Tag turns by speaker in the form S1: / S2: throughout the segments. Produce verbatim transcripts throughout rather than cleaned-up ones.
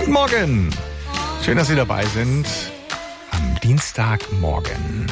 S1: Guten Morgen. Schön, dass Sie dabei sind am Dienstagmorgen.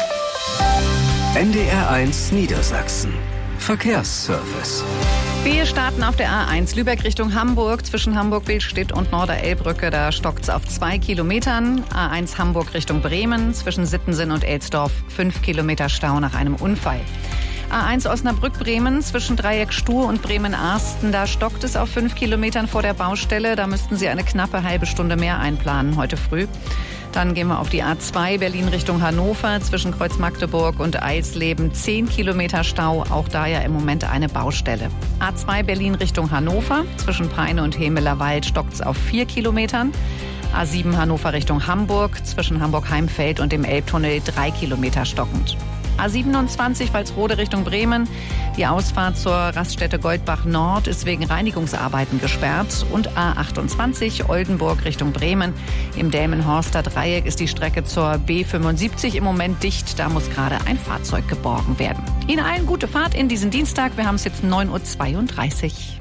S2: N D R eins Niedersachsen. Verkehrsservice.
S3: Wir starten auf der A eins Lübeck Richtung Hamburg. Zwischen Hamburg-Billstedt und Norderelbrücke, da stockt's auf zwei Kilometern. A eins Hamburg Richtung Bremen. Zwischen Sittensen und Elsdorf fünf Kilometer Stau nach einem Unfall. A eins Osnabrück-Bremen zwischen Dreieck Stuhr und Bremen-Arsten. Da stockt es auf fünf Kilometern vor der Baustelle. Da müssten Sie eine knappe halbe Stunde mehr einplanen heute früh. Dann gehen wir auf die A zwei Berlin Richtung Hannover. Zwischen Kreuz Magdeburg und Eisleben zehn Kilometer Stau. Auch da ja im Moment eine Baustelle. A zwei Berlin Richtung Hannover. Zwischen Peine und Hemelerwald stockt es auf vier Kilometern. A sieben Hannover Richtung Hamburg. Zwischen Hamburg-Heimfeld und dem Elbtunnel drei Kilometer stockend. A siebenundzwanzig Walsrode Richtung Bremen. Die Ausfahrt zur Raststätte Goldbach Nord ist wegen Reinigungsarbeiten gesperrt. Und A achtundzwanzig Oldenburg Richtung Bremen. Im Delmenhorster Dreieck ist die Strecke zur B fünfundsiebzig im Moment dicht. Da muss gerade ein Fahrzeug geborgen werden. Ihnen allen gute Fahrt in diesen Dienstag. Wir haben es jetzt neun Uhr zweiunddreißig.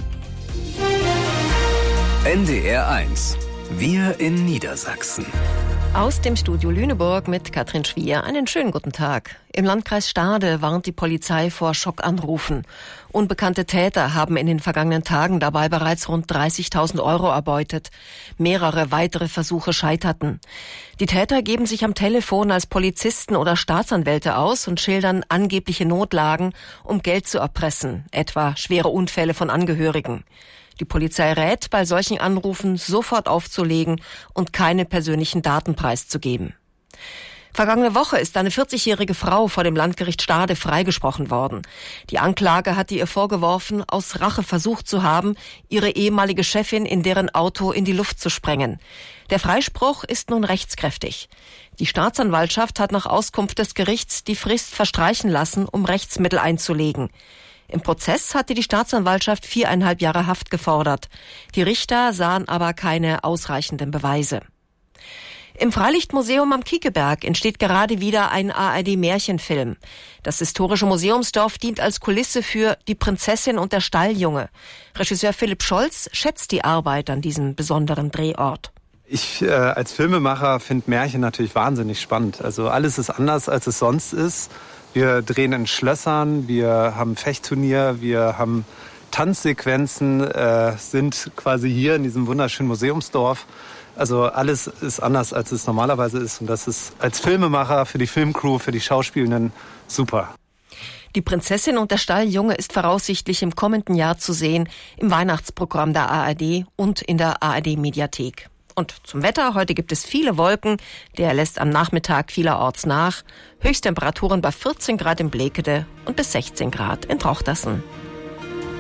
S2: N D R eins. Wir in Niedersachsen.
S4: Aus dem Studio Lüneburg mit Katrin Schwier. Einen schönen guten Tag. Im Landkreis Stade warnt die Polizei vor Schockanrufen. Unbekannte Täter haben in den vergangenen Tagen dabei bereits rund dreißigtausend Euro erbeutet. Mehrere weitere Versuche scheiterten. Die Täter geben sich am Telefon als Polizisten oder Staatsanwälte aus und schildern angebliche Notlagen, um Geld zu erpressen, etwa schwere Unfälle von Angehörigen. Die Polizei rät, bei solchen Anrufen sofort aufzulegen und keine persönlichen Daten preiszugeben. Vergangene Woche ist eine vierzigjährige Frau vor dem Landgericht Stade freigesprochen worden. Die Anklage hatte ihr vorgeworfen, aus Rache versucht zu haben, ihre ehemalige Chefin in deren Auto in die Luft zu sprengen. Der Freispruch ist nun rechtskräftig. Die Staatsanwaltschaft hat nach Auskunft des Gerichts die Frist verstreichen lassen, um Rechtsmittel einzulegen. Im Prozess hatte die Staatsanwaltschaft viereinhalb Jahre Haft gefordert. Die Richter sahen aber keine ausreichenden Beweise. Im Freilichtmuseum am Kiekeberg entsteht gerade wieder ein A R D-Märchenfilm. Das historische Museumsdorf dient als Kulisse für Die Prinzessin und der Stalljunge. Regisseur Philipp Scholz schätzt die Arbeit an diesem besonderen Drehort.
S5: Ich äh, als Filmemacher finde Märchen natürlich wahnsinnig spannend. Also alles ist anders, als es sonst ist. Wir drehen in Schlössern, wir haben Fechtturnier, wir haben Tanzsequenzen, äh, sind quasi hier in diesem wunderschönen Museumsdorf. Also alles ist anders, als es normalerweise ist. Und das ist als Filmemacher, für die Filmcrew, für die Schauspielenden super.
S4: Die Prinzessin und der Stalljunge ist voraussichtlich im kommenden Jahr zu sehen im Weihnachtsprogramm der A R D und in der A R D-Mediathek. Und zum Wetter, heute gibt es viele Wolken, der lässt am Nachmittag vielerorts nach. Höchsttemperaturen bei vierzehn Grad in Blekede und bis sechzehn Grad in Trauchtersen.